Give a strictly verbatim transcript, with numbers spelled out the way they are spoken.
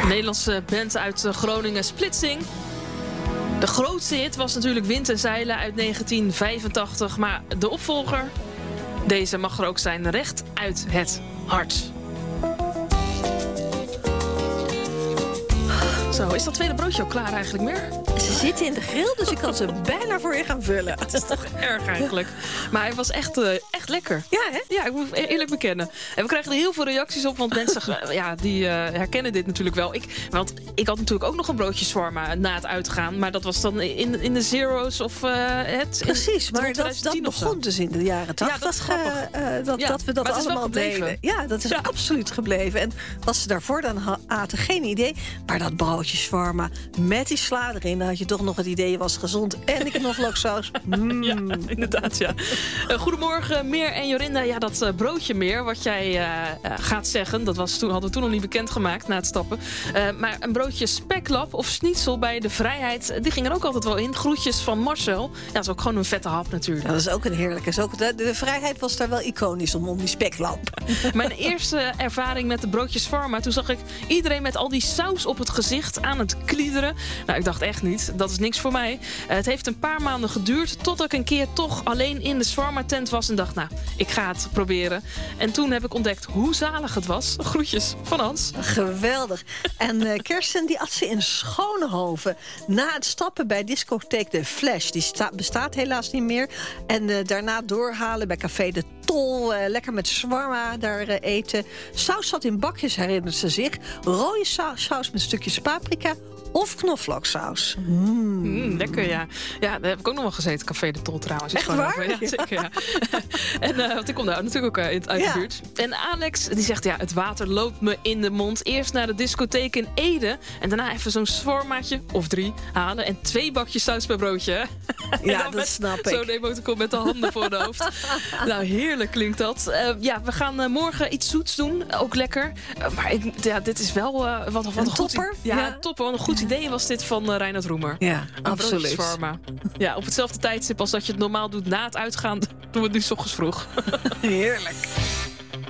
Een Nederlandse band uit Groningen, Splitsing. De grootste hit was natuurlijk Wind en Zeilen uit negentien vijfentachtig. Maar de opvolger, deze mag er ook zijn, Recht uit het hart. Zo, is dat tweede broodje ook klaar eigenlijk meer? Ze zitten in de grill, dus ik kan ze bijna voor je gaan vullen. Het is toch erg eigenlijk. Maar hij was echt, uh, echt lekker. Ja, hè? Ja, ik moet eerlijk bekennen. En we krijgen er heel veel reacties op, want mensen ja, die uh, herkennen dit natuurlijk wel. Ik, want ik had natuurlijk ook nog een broodje shawarma na het uitgaan. Maar dat was dan in, in de zero's of uh, het... Precies, maar dat, dat begon dus in de jaren tachtig. Ja, dat is grappig. Uh, dat, ja, dat we dat allemaal deden. Ja, dat is ja. absoluut gebleven. En wat ze daarvoor dan aten, geen idee. Maar dat broodje shawarma met die sla erin, dan had je toch nog het idee, was gezond. En die knoflooksaus. Mm. Ja, inderdaad, ja. Uh, goedemorgen, Meer en Jorinda. Ja, dat uh, broodje Meer, wat jij uh, uh, gaat zeggen, dat was toen, hadden we toen nog niet bekendgemaakt na het stappen. Uh, maar een broodje speklap of schnitzel bij de Vrijheid, die ging er ook altijd wel in. Groetjes van Marcel. Ja, dat is ook gewoon een vette hap natuurlijk. Ja, dat is ook een heerlijke. Is ook, de, de Vrijheid was daar wel iconisch om, om die speklap. Mijn eerste ervaring met de broodjes shawarma, toen zag ik iedereen met al die saus op het gezicht aan het kliederen. Nou, ik dacht echt niet, dat is niks voor mij. Uh, het heeft een paar maanden geduurd totdat ik een keer toch alleen in de shawarma tent was en dacht, nou, ik ga het proberen. En toen heb ik ontdekt hoe zalig het was. Groetjes van Hans. Geweldig. En uh, Kirsten, die at ze in Schoonhoven. Na het stappen bij discotheek De Flash. Die sta- bestaat helaas niet meer. En uh, daarna doorhalen bij café De Tol. Uh, lekker met shawarma daar uh, eten. Saus zat in bakjes, herinnert ze zich. Rode sa- saus met stukjes paprika. Of knoflooksaus. Mm. Mm, lekker, ja. Ja, daar heb ik ook nog wel gezeten. Café De Tol trouwens. Echt waar? Ja, zeker, ja. En uh, want ik kom daar natuurlijk ook uh, uit ja. de buurt. En Alex, die zegt, ja, het water loopt me in de mond. Eerst naar de discotheek in Ede. En daarna even zo'n shawarmaatje of drie halen. En twee bakjes saus per broodje, hè? Ja, dat met, snap ik. Zo'n emoticon met de handen voor de hoofd. Nou, heerlijk klinkt dat. Uh, ja, we gaan uh, morgen iets zoets doen. Ook lekker. Uh, maar ik, ja, dit is wel uh, wat, wat een, een goed topper. I- ja, ja, topper. Wat een goed idee was dit van uh, Reinhard Roemer. Ja, een absoluut. Shawarma. Ja, op hetzelfde tijdstip als dat je het normaal doet na het uitgaan, doen we het nu 's ochtends vroeg. Heerlijk.